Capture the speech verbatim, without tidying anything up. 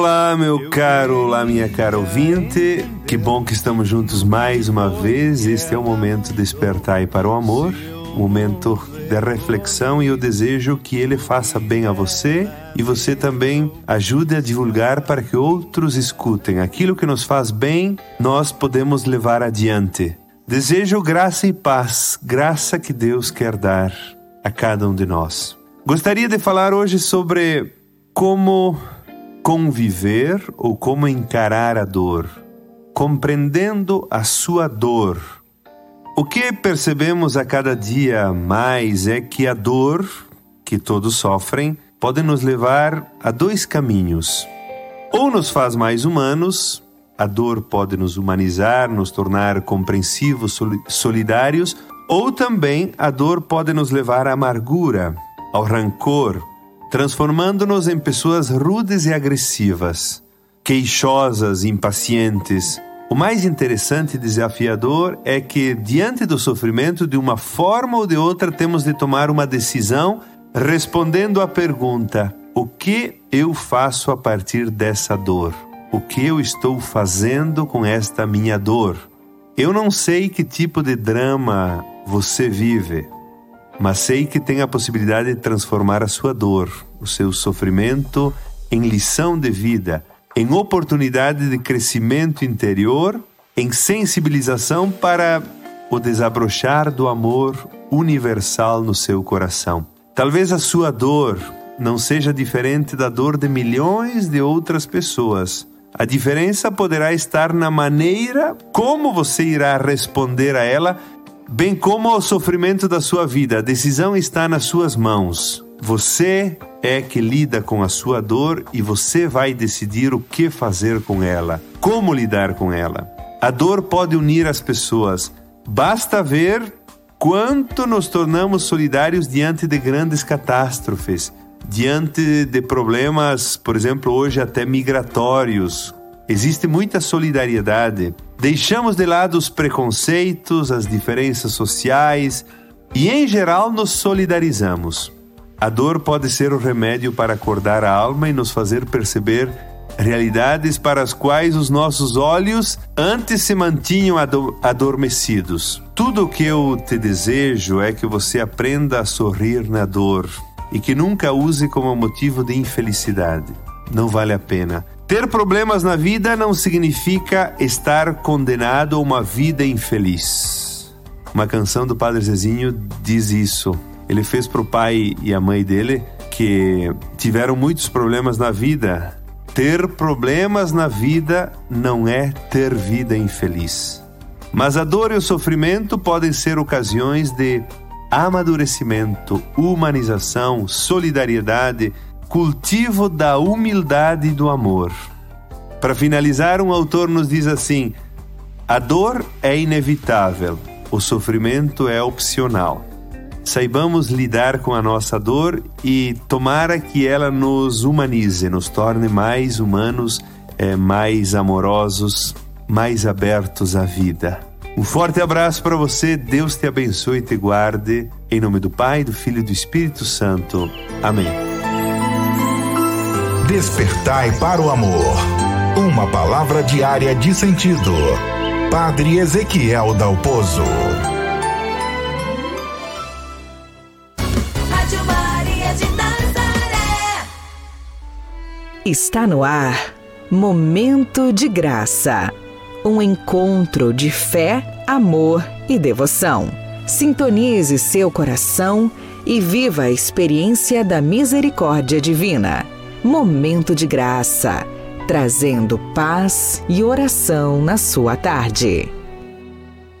Olá, meu caro, olá, minha cara ouvinte. Que bom que estamos juntos mais uma vez. Este é o momento Despertai para o Amor, momento de reflexão, e eu desejo que ele faça bem a você e você também ajude a divulgar para que outros escutem. Aquilo que nos faz bem, nós podemos levar adiante. Desejo graça e paz, graça que Deus quer dar a cada um de nós. Gostaria de falar hoje sobre como conviver ou como encarar a dor, compreendendo a sua dor. O que percebemos a cada dia mais é que a dor que todos sofrem pode nos levar a dois caminhos. Ou nos faz mais humanos, a dor pode nos humanizar, nos tornar compreensivos, solidários, ou também a dor pode nos levar à amargura, ao rancor, transformando-nos em pessoas rudes e agressivas, queixosas, impacientes. O mais interessante e desafiador é que, diante do sofrimento, de uma forma ou de outra, temos de tomar uma decisão respondendo à pergunta: o que eu faço a partir dessa dor? O que eu estou fazendo com esta minha dor? Eu não sei que tipo de drama você vive, mas sei que tem a possibilidade de transformar a sua dor, o seu sofrimento, em lição de vida, em oportunidade de crescimento interior, em sensibilização para o desabrochar do amor universal no seu coração. Talvez a sua dor não seja diferente da dor de milhões de outras pessoas. A diferença poderá estar na maneira como você irá responder a ela, bem como ao sofrimento da sua vida. A decisão está nas suas mãos. Você é que lida com a sua dor e você vai decidir o que fazer com ela, como lidar com ela. A dor pode unir as pessoas. Basta ver quanto nos tornamos solidários diante de grandes catástrofes, diante de problemas, por exemplo, hoje até migratórios. Existe muita solidariedade. Deixamos de lado os preconceitos, as diferenças sociais e, em geral, nos solidarizamos. A dor pode ser o remédio para acordar a alma e nos fazer perceber realidades para as quais os nossos olhos antes se mantinham adormecidos. Tudo o que eu te desejo é que você aprenda a sorrir na dor e que nunca use como motivo de infelicidade. Não vale a pena. Ter problemas na vida não significa estar condenado a uma vida infeliz. Uma canção do Padre Zezinho diz isso. Ele fez para o pai e a mãe dele que tiveram muitos problemas na vida. Ter problemas na vida não é ter vida infeliz. Mas a dor e o sofrimento podem ser ocasiões de amadurecimento, humanização, solidariedade, cultivo da humildade e do amor. Para finalizar, um autor nos diz assim: a dor é inevitável, o sofrimento é opcional. Saibamos lidar com a nossa dor e tomara que ela nos humanize, nos torne mais humanos, é, mais amorosos, mais abertos à vida. Um forte abraço para você, Deus te abençoe e te guarde, em nome do Pai, do Filho e do Espírito Santo. Amém. Despertai para o amor. Uma palavra diária de sentido. Padre Ezequiel Dalpozo. Está no ar Momento de Graça, um encontro de fé, amor e devoção. Sintonize seu coração e viva a experiência da misericórdia divina. Momento de Graça, trazendo paz e oração na sua tarde.